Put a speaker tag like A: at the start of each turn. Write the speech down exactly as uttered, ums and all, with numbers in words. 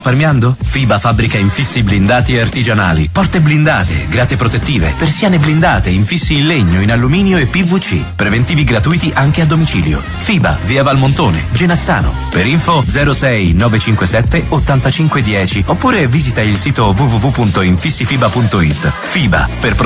A: Risparmiando? FIBA fabbrica infissi blindati e artigianali, porte blindate, grate protettive, persiane blindate, infissi in legno, in alluminio e P V C. Preventivi gratuiti anche a domicilio. FIBA, via Valmontone, Genazzano. Per info zero sei nove cinque sette ottantacinque dieci oppure visita il sito w w w punto infissifiba punto it. FIBA, per